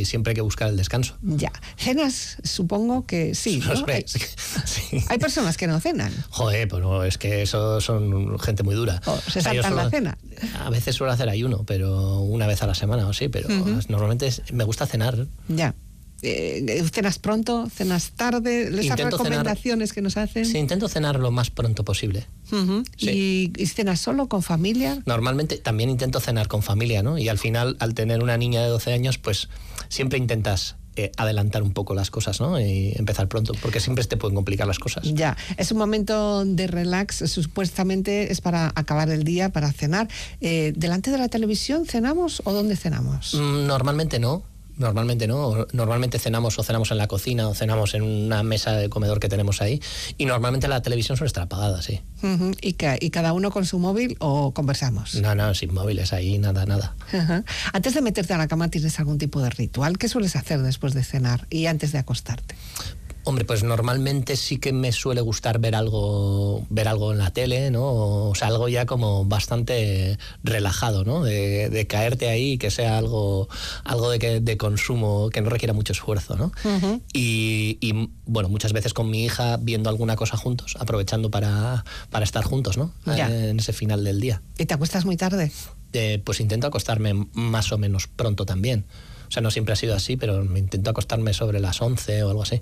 siempre hay que buscar el descanso. Ya. ¿Cenas? Supongo que sí, ¿no? Sí. Hay personas que no cenan. Joder, pues no, es que eso son gente muy dura. Se saltan la cena. A veces suelo hacer ayuno, pero una vez a la semana o sí, pero normalmente me gusta cenar. Ya. ¿Cenas pronto? ¿Cenas tarde? ¿Esas recomendaciones que nos hacen? Sí, intento cenar lo más pronto posible. Sí. ¿Y cenas solo, con familia? Normalmente también intento cenar con familia, ¿no? Y al final, al tener una niña de 12 años, pues siempre intentas adelantar un poco las cosas, ¿no? Y empezar pronto, porque siempre te pueden complicar las cosas. Ya, es un momento de relax, supuestamente es para acabar el día, para cenar. ¿Delante de la televisión cenamos o dónde cenamos? Normalmente no. Normalmente cenamos en la cocina o cenamos en una mesa de comedor que tenemos ahí, y normalmente la televisión suele estar apagada, sí. ¿Y cada uno con su móvil o conversamos? No, sin móviles ahí, nada. Antes de meterte a la cama, ¿tienes algún tipo de ritual? ¿Qué sueles hacer después de cenar y antes de acostarte? Hombre, pues normalmente sí que me suele gustar ver algo en la tele, ¿no? O sea, algo ya como bastante relajado, ¿no? De caerte ahí y que sea algo de consumo, que no requiera mucho esfuerzo, ¿no? Y bueno, muchas veces con mi hija viendo alguna cosa juntos, aprovechando para estar juntos, ¿no? En ese final del día. ¿Y te acuestas muy tarde? Pues intento acostarme más o menos pronto también. O sea, no siempre ha sido así, pero me intento acostarme sobre las 11 o algo así.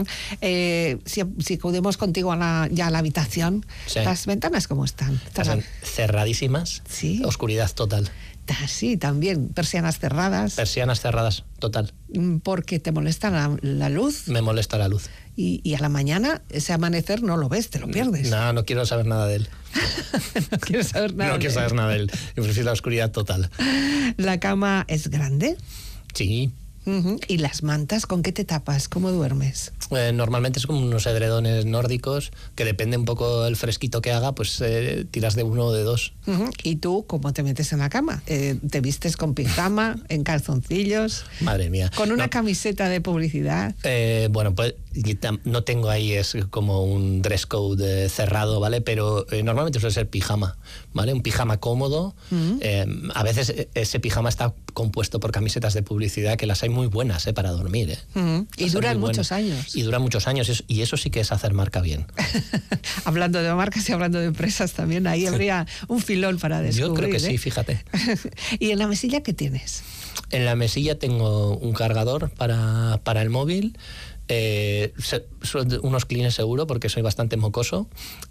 Si acudimos contigo ya a la habitación, sí. ¿Las ventanas cómo están? Están cerradísimas, ¿sí? Oscuridad total. Sí, también, persianas cerradas. Persianas cerradas, total. ¿Porque te molesta la luz? Me molesta la luz. Y a la mañana, ese amanecer no lo ves, te lo pierdes. No quiero saber nada de él. No quiero saber nada de él. Yo prefiero la oscuridad total. ¿La cama es grande? Sí. ¿Y las mantas con qué te tapas? ¿Cómo duermes? Normalmente es como unos edredones nórdicos, que depende un poco del fresquito que haga, pues tiras de uno o de dos. ¿Y tú cómo te metes en la cama? ¿Te vistes con pijama, en calzoncillos? Madre mía. ¿Con una camiseta de publicidad? Bueno, pues no tengo ahí, es como un dress code cerrado, ¿vale? Pero normalmente suele ser pijama, ¿vale? Un pijama cómodo. A veces ese pijama está compuesto por camisetas de publicidad, que las hay muy buenas para dormir. Y duran muchos años. Y duran muchos años, y eso sí que es hacer marca bien. Hablando de marcas y hablando de empresas también, ahí habría un filón para descubrir. Yo creo que sí, fíjate. ¿Y en la mesilla qué tienes? En la mesilla tengo un cargador para el móvil, unos clines seguro porque soy bastante mocoso,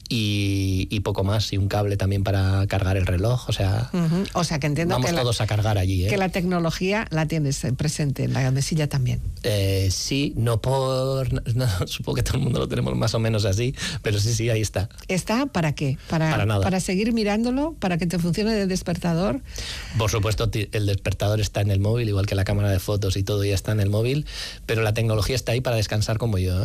y poco más, y un cable también para cargar el reloj, o sea que entiendo vamos que todos a cargar allí, que la tecnología la tienes presente en la mesilla también. Sí, supongo que todo el mundo lo tenemos más o menos así, pero sí, ahí está. ¿Está para qué? Para nada. ¿Para seguir mirándolo? ¿Para que te funcione de despertador? Por supuesto, el despertador está en el móvil, igual que la cámara de fotos y todo ya está en el móvil, pero la tecnología está ahí para descansar como yo,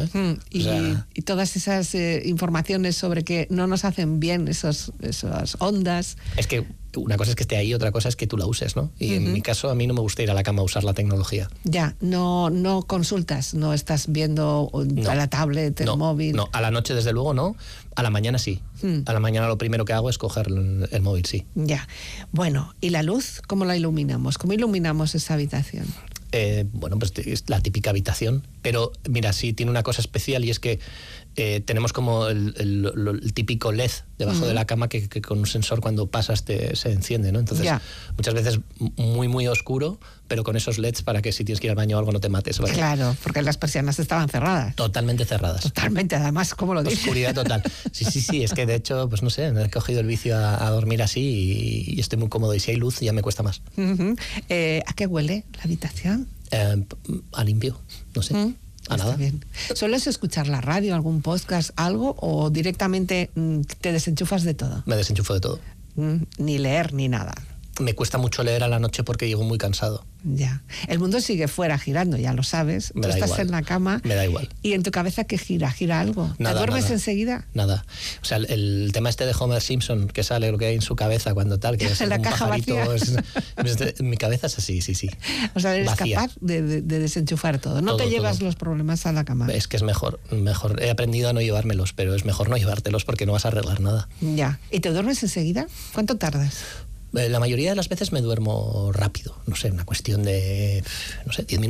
y todas esas informaciones sobre que no nos hacen bien esas ondas. Es que una cosa es que esté ahí, otra cosa es que tú la uses, ¿no? Y en mi caso, a mí no me gusta ir a la cama a usar la tecnología. Ya, no consultas, no estás viendo a la tablet, el móvil. No, a la noche desde luego no, a la mañana sí. A la mañana lo primero que hago es coger el móvil, sí. Ya, bueno, ¿y la luz? ¿Cómo la iluminamos? ¿Cómo iluminamos esa habitación? Bueno, pues es la típica habitación, pero mira, sí tiene una cosa especial, y es que tenemos como el típico LED debajo de la cama que con un sensor cuando pasas se enciende, ¿no? Entonces, muchas veces muy, muy oscuro, pero con esos LEDs para que si tienes que ir al baño o algo no te mates, ¿vale? Claro, porque las persianas estaban cerradas. Totalmente cerradas. Totalmente, además, ¿cómo lo dices? Oscuridad total. Sí, es que de hecho, pues no sé, me he cogido el vicio a dormir así y estoy muy cómodo, y si hay luz ya me cuesta más. ¿A qué huele la habitación? A limpio, no sé. A nada. Está bien. ¿Sueles escuchar la radio, algún podcast, algo, o directamente te desenchufas de todo? Me desenchufo de todo. Ni leer ni nada. Me cuesta mucho leer a la noche porque llego muy cansado. Ya. El mundo sigue fuera girando, ya lo sabes. Tú estás en la cama. Me da igual. ¿Y en tu cabeza qué gira? ¿Gira algo? Nada, ¿Te duermes nada. Enseguida? Nada. O sea, el tema de Homer Simpson, que sale lo que hay en su cabeza cuando tal, que es la un caja pajarito. vacía. Mi cabeza es así, sí. O sea, eres vacía. capaz de desenchufar todo. No todo, te llevas todo. los problemas a la cama. Es que es mejor. He aprendido a no llevármelos, pero es mejor no llevártelos porque no vas a arreglar nada. Ya. ¿Y te duermes enseguida? ¿Cuánto tardas? La mayoría de las veces me duermo rápido. No sé, una cuestión de, 10 minutos.